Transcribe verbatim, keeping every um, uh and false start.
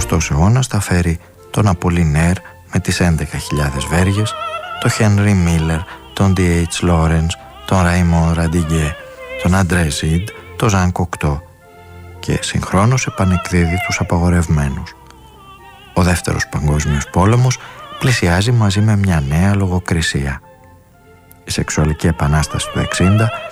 εικοστός αιώνας θα φέρει τον Απολινέρ με τις έντεκα χιλιάδες βέργες, τον Χένρι Μίλλερ, τον ντι έιτς Lawrence, τον Ραϊμόν Ραντιγκέ, τον Αντρέ Ζιντ, τον Ζαν Κοκτό και συγχρόνως επανεκδίδει τους απαγορευμένους. Ο δεύτερος παγκόσμιος πόλεμος πλησιάζει μαζί με μια νέα λογοκρισία. Η σεξουαλική επανάσταση του εξήντα